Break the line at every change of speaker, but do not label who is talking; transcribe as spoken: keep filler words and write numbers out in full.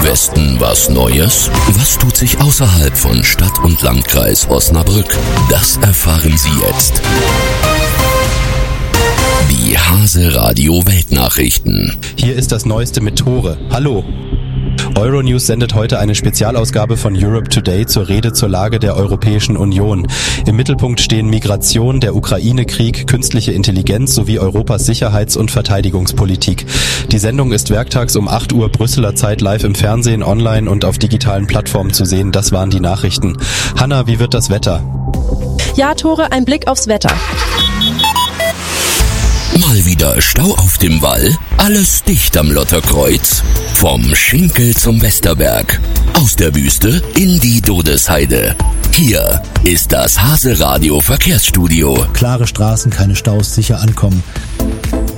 Westen was Neues? Was tut sich außerhalb von Stadt und Landkreis Osnabrück? Das erfahren Sie jetzt. Die Hase Radio Weltnachrichten.
Hier ist das Neueste mit Tore. Hallo. Euronews sendet heute eine Spezialausgabe von Europe Today zur Rede zur Lage der Europäischen Union. Im Mittelpunkt stehen Migration, der Ukraine-Krieg, künstliche Intelligenz sowie Europas Sicherheits- und Verteidigungspolitik. Die Sendung ist werktags um acht Uhr Brüsseler Zeit live im Fernsehen, online und auf digitalen Plattformen zu sehen. Das waren die Nachrichten. Hanna, wie wird das Wetter?
Ja, Tore, ein Blick aufs Wetter.
Mal wieder Stau auf dem Wall, alles dicht am Lotterkreuz. Vom Schinkel zum Westerberg, aus der Wüste in die Dodesheide. Hier ist das Hase Radio Verkehrsstudio.
Klare Straßen, keine Staus, sicher ankommen.